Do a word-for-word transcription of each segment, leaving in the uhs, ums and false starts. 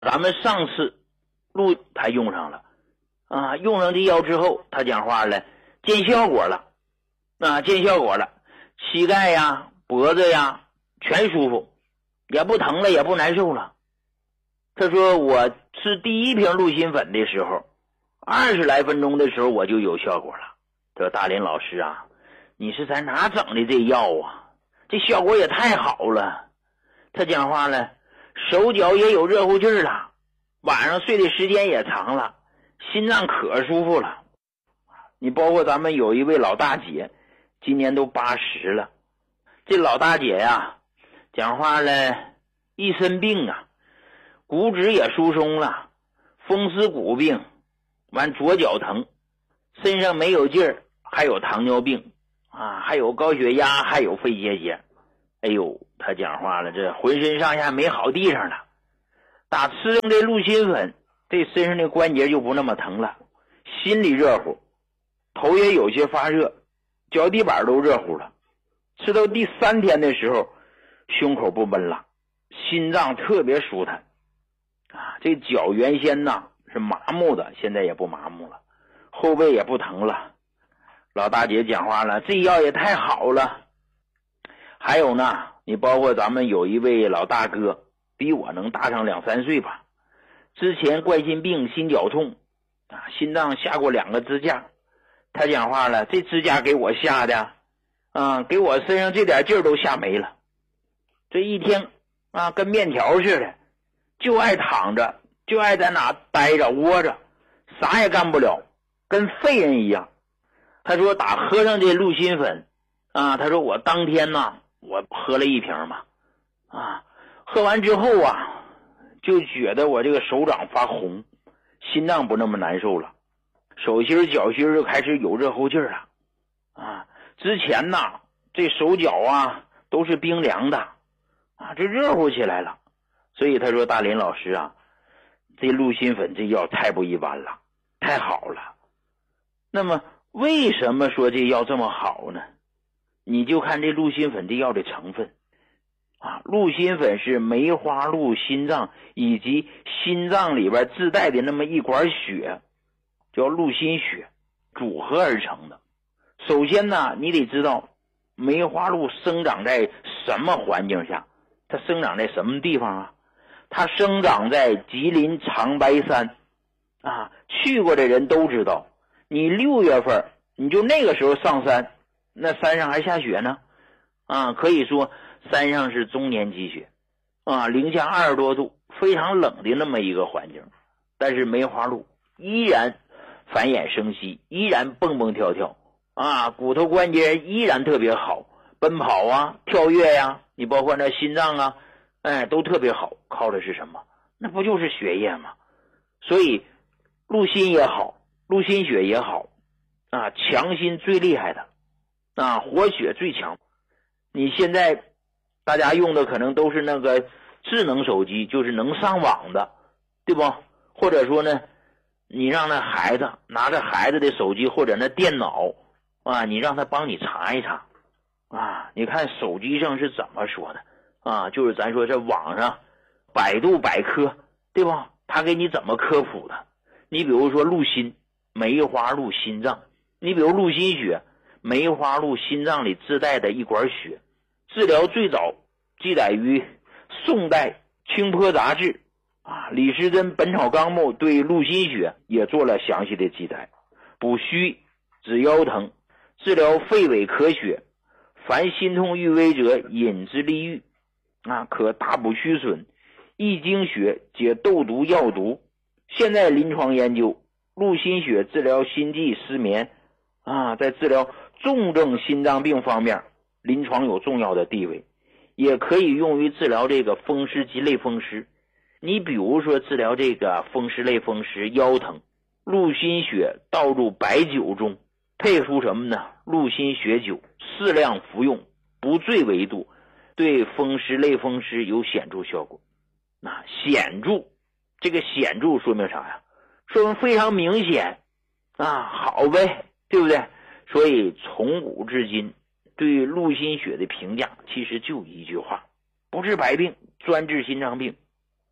咱们上次鹿他用上了啊，用上这药之后，他讲话了，见效果了啊，见效果了，膝盖呀、脖子呀全舒服，也不疼了，也不难受了。他说我吃第一瓶鹿心粉的时候，二十来分钟的时候我就有效果了。他说大林老师啊，你是在哪整的这药啊？这效果也太好了。他讲话了，手脚也有热乎劲儿了，晚上睡的时间也长了，心脏可舒服了。你包括咱们有一位老大姐，今年都八十了。这老大姐呀，讲话了，一身病啊，骨质也疏松了，风湿骨病，完左脚疼，身上没有劲儿，还有糖尿病啊，还有高血压，还有肺结节。哎呦，他讲话了，这浑身上下没好地方了。打吃上这鹿心粉，这身上的关节就不那么疼了，心里热乎，头也有些发热，脚底板都热乎了。吃到第三天的时候，胸口不闷了，心脏特别舒坦啊。这脚原先呢是麻木的，现在也不麻木了，后背也不疼了。老大姐讲话了，这药也太好了。还有呢，你包括咱们有一位老大哥，比我能大上两三岁吧，之前冠心病心绞痛啊，心脏下过两个支架。他讲话了，这支架给我下的啊，给我身上这点劲儿都下没了。这一天啊，跟面条似的，就爱躺着，就爱在哪待着窝着，啥也干不了，跟废人一样。他说打喝上这鹿心粉啊，他说我当天呢，我喝了一瓶嘛，啊，喝完之后啊，就觉得我这个手掌发红，心脏不那么难受了，手心脚心就开始有热乎劲儿了，啊，之前呢，这手脚啊都是冰凉的，啊，这热乎起来了。所以他说大林老师啊，这鹿心粉这药太不一般了，太好了。那么为什么说这药这么好呢？你就看这鹿心粉这药的成分啊，鹿心粉是梅花鹿心脏以及心脏里边自带的那么一管血，叫鹿心血组合而成的。首先呢，你得知道梅花鹿生长在什么环境下，它生长在什么地方啊？它生长在吉林长白山啊，去过的人都知道，你六月份你就那个时候上山，那山上还下雪呢啊，可以说山上是终年积雪啊，零下二十多度，非常冷的那么一个环境。但是梅花鹿依然繁衍生息，依然蹦蹦跳跳啊，骨头关节依然特别好，奔跑啊，跳跃呀、啊，你包括那心脏啊，哎，都特别好。靠的是什么？那不就是血液吗？所以鹿心也好，鹿心血也好啊，强心最厉害的啊，活血最强。你现在大家用的可能都是那个智能手机，就是能上网的，对不？或者说呢，你让那孩子拿着孩子的手机或者那电脑啊，你让他帮你查一查啊，你看手机上是怎么说的啊？就是咱说这网上百度百科，对吧？他给你怎么科普的？你比如说鹿心，梅花鹿心脏，你比如鹿心血，梅花鹿心脏里自带的一管血，治疗最早记载于宋代清波杂志啊，李时珍本草纲目对鹿心血也做了详细的记载，补虚止腰疼，治疗肺痿咳血，凡心痛欲微者饮之利欲啊，可大补虚损，益精血，解痘毒药毒。现在临床研究鹿心血治疗心悸失眠啊，在治疗重症心脏病方面临床有重要的地位，也可以用于治疗这个风湿及类风湿。你比如说治疗这个风湿类风湿腰疼，鹿心血倒入白酒中，配出什么呢？鹿心血酒，适量服用，不醉为度，对风湿类风湿有显著效果。那显著，这个显著说明啥呀？说明非常明显啊，好呗，对不对？所以从古至今对鹿心血的评价其实就一句话：不治百病，专治心脏病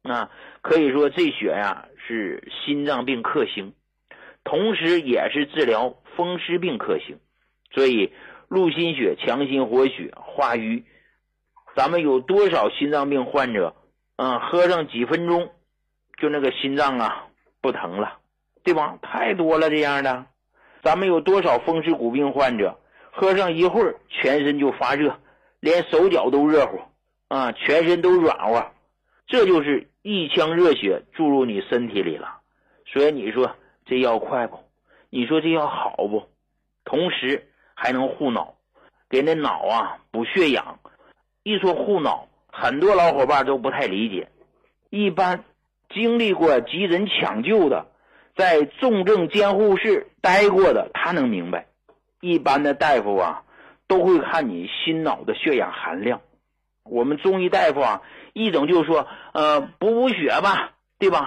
啊，可以说这血呀是心脏病克星，同时也是治疗风湿病克星。所以鹿心血强心活血化瘀，咱们有多少心脏病患者啊，喝上几分钟就那个心脏啊不疼了，对吧？太多了这样的。咱们有多少风湿骨病患者喝上一会儿全身就发热，连手脚都热乎啊，全身都软和，这就是一腔热血注入你身体里了。所以你说这药快不？你说这药好不？同时还能护脑，给那脑啊补血氧。一说护脑，很多老伙伴都不太理解。一般经历过急诊抢救的，在重症监护室待过的，他能明白。一般的大夫啊都会看你心脑的血氧含量。我们中医大夫啊一整就说呃补补血吧，对吧？